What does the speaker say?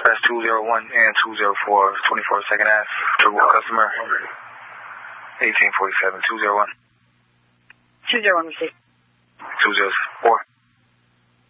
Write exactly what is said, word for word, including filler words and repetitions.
Express two zero one and two zero four, twenty-four second Ave, Turbo customer, eighteen forty-seven, two zero one. two zero one, receive. two zero four.